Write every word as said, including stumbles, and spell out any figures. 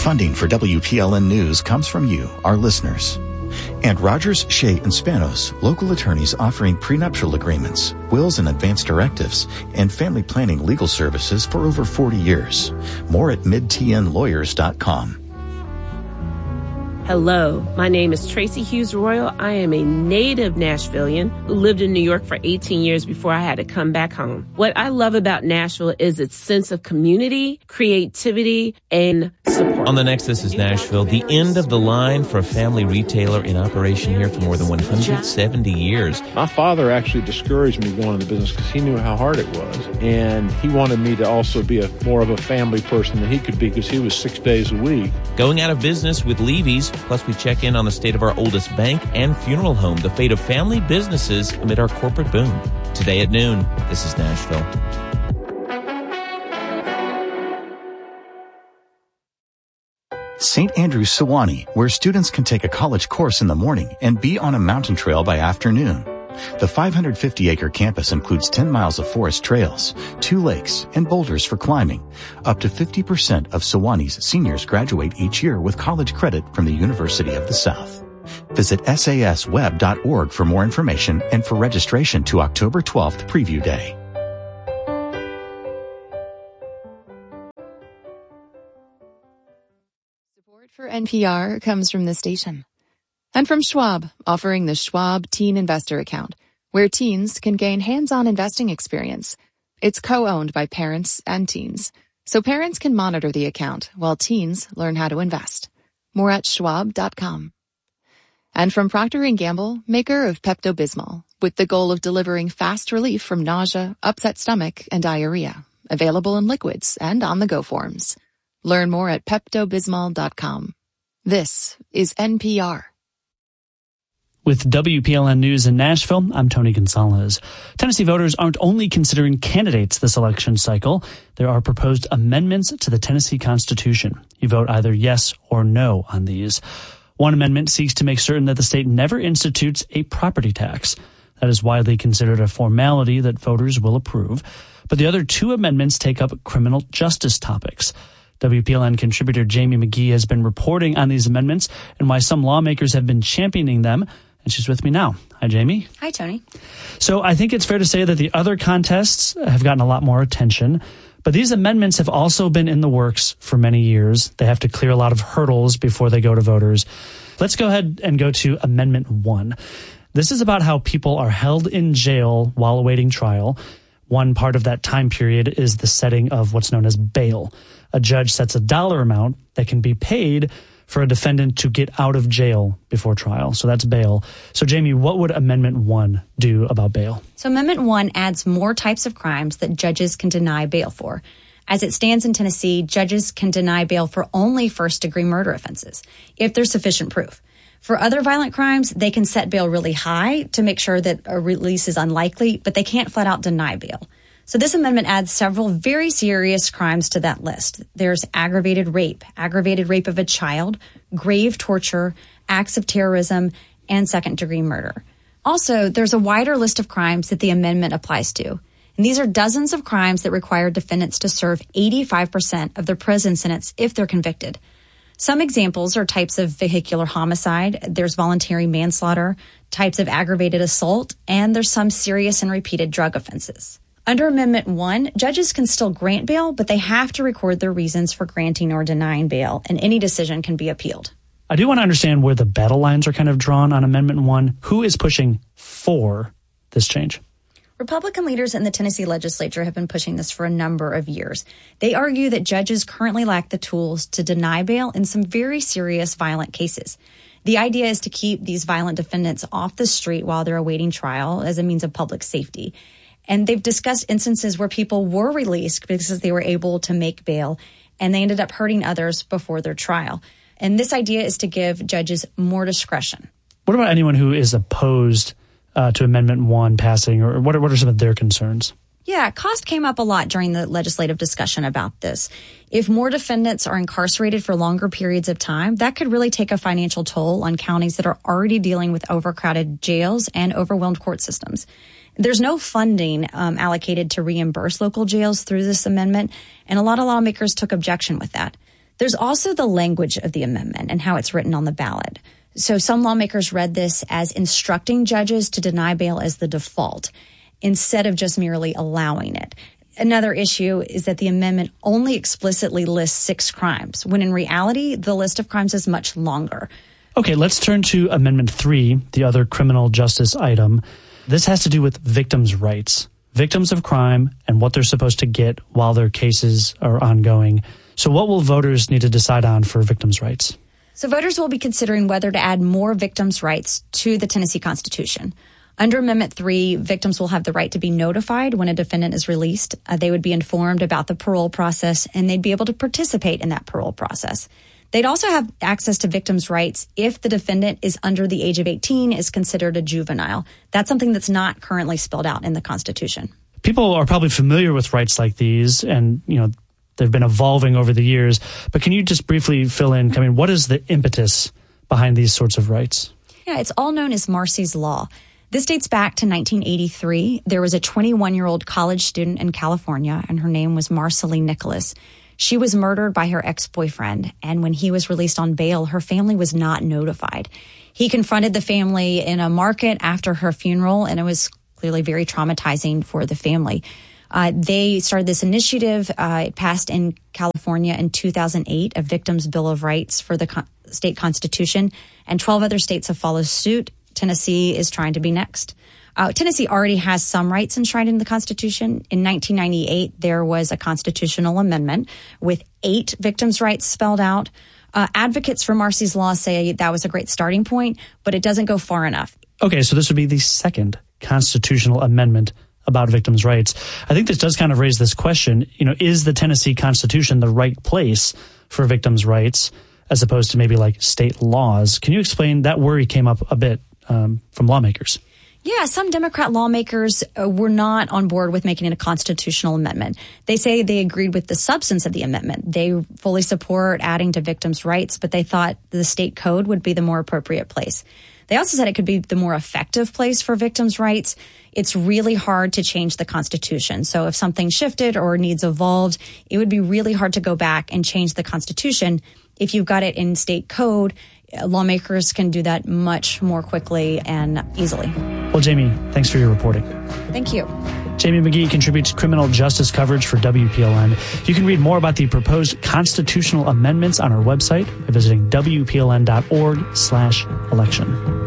Funding for W P L N News comes from you, our listeners. And Rogers, Shea and Spanos, local attorneys offering prenuptial agreements, wills and advance directives, and family planning legal services for over forty years. More at mid t n lawyers dot com. Hello, my name is Tracy Hughes Royal. I am a native Nashvilleian who lived in New York for eighteen years before I had to come back home. What I love about Nashville is its sense of community, creativity, and support. On the next This is Nashville, the end of the line for a family retailer in operation here for more than one hundred seventy years. My father actually discouraged me going into business because he knew how hard it was. And he wanted me to also be a more of a family person than he could be because he was six days a week. Going out of business with Levy's. Plus, we check in on the state of our oldest bank and funeral home, the fate of family businesses amid our corporate boom. Today at noon, This is Nashville. Saint Andrew's Sewanee, where students can take a college course in the morning and be on a mountain trail by afternoon. The five hundred fifty acre campus includes ten miles of forest trails, two lakes, and boulders for climbing. Up to fifty percent of Sewanee's seniors graduate each year with college credit from the University of the South. Visit S A S web dot org for more information and for registration to October twelfth preview day. Support for N P R comes from this station. And from Schwab, offering the Schwab Teen Investor Account, where teens can gain hands-on investing experience. It's co-owned by parents and teens, so parents can monitor the account while teens learn how to invest. More at schwab dot com. And from Procter and Gamble, maker of Pepto-Bismol, with the goal of delivering fast relief from nausea, upset stomach, and diarrhea. Available in liquids and on-the-go forms. Learn more at pepto bismol dot com. This is N P R. With W P L N News in Nashville, I'm Tony Gonzalez. Tennessee voters aren't only considering candidates this election cycle. There are proposed amendments to the Tennessee Constitution. You vote either yes or no on these. One amendment seeks to make certain that the state never institutes a property tax. That is widely considered a formality that voters will approve. But the other two amendments take up criminal justice topics. W P L N contributor Jamie McGee has been reporting on these amendments and why some lawmakers have been championing them. And she's with me now. Hi, Jamie. Hi, Tony. So I think it's fair to say that the other contests have gotten a lot more attention, but these amendments have also been in the works for many years. They have to clear a lot of hurdles before they go to voters. Let's go ahead and go to Amendment one. This is about how people are held in jail while awaiting trial. One part of that time period is the setting of what's known as bail. A judge sets a dollar amount that can be paid for a defendant to get out of jail before trial. So that's bail. So, Jamie, what would Amendment one do about bail? So Amendment one adds more types of crimes that judges can deny bail for. As it stands in Tennessee, judges can deny bail for only first-degree murder offenses if there's sufficient proof. For other violent crimes, they can set bail really high to make sure that a release is unlikely, but they can't flat out deny bail. So this amendment adds several very serious crimes to that list. There's aggravated rape, aggravated rape of a child, grave torture, acts of terrorism, and second-degree murder. Also, there's a wider list of crimes that the amendment applies to. And these are dozens of crimes that require defendants to serve eighty-five percent of their prison sentence if they're convicted. Some examples are types of vehicular homicide, there's voluntary manslaughter, types of aggravated assault, and there's some serious and repeated drug offenses. Under Amendment one, judges can still grant bail, but they have to record their reasons for granting or denying bail, and any decision can be appealed. I do want to understand where the battle lines are kind of drawn on Amendment one. Who is pushing for this change? Republican leaders in the Tennessee legislature have been pushing this for a number of years. They argue that judges currently lack the tools to deny bail in some very serious violent cases. The idea is to keep these violent defendants off the street while they're awaiting trial as a means of public safety. And they've discussed instances where people were released because they were able to make bail, and they ended up hurting others before their trial. And this idea is to give judges more discretion. What about anyone who is opposed uh, to Amendment one passing, or what are, what are some of their concerns? Yeah, cost came up a lot during the legislative discussion about this. If more defendants are incarcerated for longer periods of time, that could really take a financial toll on counties that are already dealing with overcrowded jails and overwhelmed court systems. There's no funding um, allocated to reimburse local jails through this amendment, and a lot of lawmakers took objection with that. There's also the language of the amendment and how it's written on the ballot. So some lawmakers read this as instructing judges to deny bail as the default instead of just merely allowing it. Another issue is that the amendment only explicitly lists six crimes, when in reality, the list of crimes is much longer. Okay, let's turn to Amendment three, the other criminal justice item. This has to do with victims' rights, victims of crime, and what they're supposed to get while their cases are ongoing. So what will voters need to decide on for victims' rights? So voters will be considering whether to add more victims' rights to the Tennessee Constitution. Under Amendment three, victims will have the right to be notified when a defendant is released. Uh, they would be informed about the parole process, and they'd be able to participate in that parole process. They'd also have access to victims' rights if the defendant is under the age of eighteen, is considered a juvenile. That's something that's not currently spelled out in the Constitution. People are probably familiar with rights like these, and, you know, they've been evolving over the years. But can you just briefly fill in, I mean, what is the impetus behind these sorts of rights? Yeah, it's all known as Marsy's Law. This dates back to nineteen eighty-three. There was a twenty-one-year-old college student in California, and her name was Marceline Nicholas. She was murdered by her ex-boyfriend, and when he was released on bail, her family was not notified. He confronted the family in a market after her funeral, and it was clearly very traumatizing for the family. Uh, they started this initiative. Uh, it passed in California in two thousand eight, a Victims' Bill of Rights for the co- state constitution, and twelve other states have followed suit. Tennessee is trying to be next. Uh, Tennessee already has some rights enshrined in the Constitution. In nineteen ninety-eight, there was a constitutional amendment with eight victims' rights spelled out. Uh, advocates for Marsy's Law say that was a great starting point, but it doesn't go far enough. Okay, so this would be the second constitutional amendment about victims' rights. I think this does kind of raise this question, you know, is the Tennessee Constitution the right place for victims' rights as opposed to maybe like state laws? Can you explain that worry came up a bit um, from lawmakers? Yeah, some Democrat lawmakers uh, were not on board with making it a constitutional amendment. They say they agreed with the substance of the amendment. They fully support adding to victims' rights, but they thought the state code would be the more appropriate place. They also said it could be the more effective place for victims' rights. It's really hard to change the Constitution. So if something shifted or needs evolved, it would be really hard to go back and change the Constitution. If you've got it in state code, lawmakers can do that much more quickly and easily. Well, Jamie, thanks for your reporting. Thank you. Jamie McGee contributes criminal justice coverage for W P L N. You can read more about the proposed constitutional amendments on our website by visiting W P L N dot org slash election.